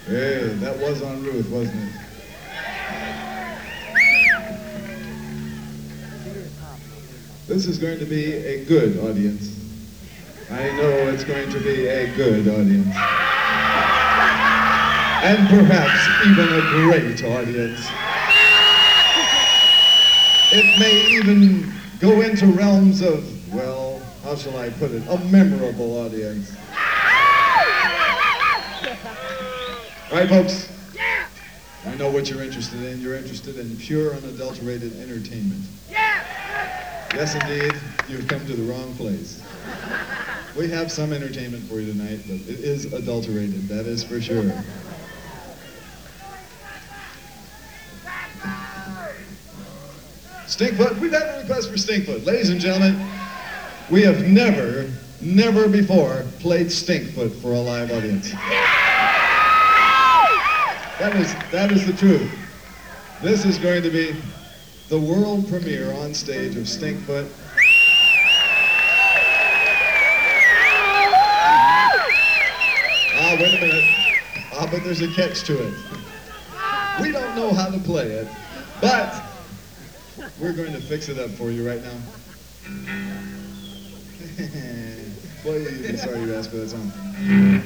Hey, that was on Ruth, wasn't it? This is going to be a good audience. I know it's going to be a good audience. And perhaps even a great audience. It may even go into realms of, well, how shall I put it, a memorable audience. All right, folks. I know what you're interested in. You're interested in pure, unadulterated entertainment. Yes, indeed, you've come to the wrong place. We have some entertainment for you tonight, but it is adulterated, that is for sure. Stinkfoot, we've had a request for Stinkfoot. Ladies and gentlemen, we have never before played Stinkfoot for a live audience. That is the truth. This is going to be the world premiere on stage of Stinkfoot. Ah, wait a minute. Ah, but there's a catch to it. We don't know how to play it, but we're going to fix it up for you right now. Boy, you'd be sorry you asked for that song.